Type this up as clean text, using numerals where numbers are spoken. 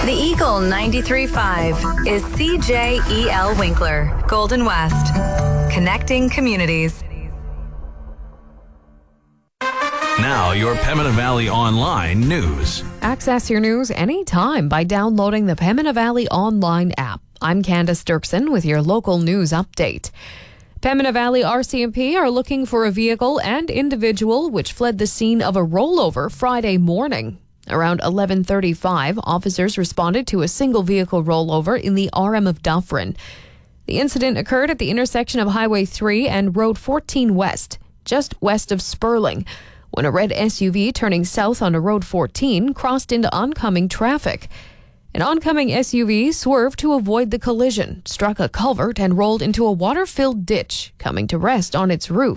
The Eagle 93.5 is CJEL Winkler, Golden West. Connecting communities. Now, your Pembina Valley Online news. Access your news anytime by downloading the Pembina Valley Online app. I'm Candace Dirksen with your local news update. Pembina Valley RCMP are looking for a vehicle and individual which fled the scene of a rollover Friday morning. Around 11:35, officers responded to a single vehicle rollover in the RM of Dufferin. The incident occurred at the intersection of Highway 3 and Road 14 West, just west of Sperling, when a red SUV turning south onto Road 14 crossed into oncoming traffic. An oncoming SUV swerved to avoid the collision, struck a culvert and rolled into a water-filled ditch, coming to rest on its roof.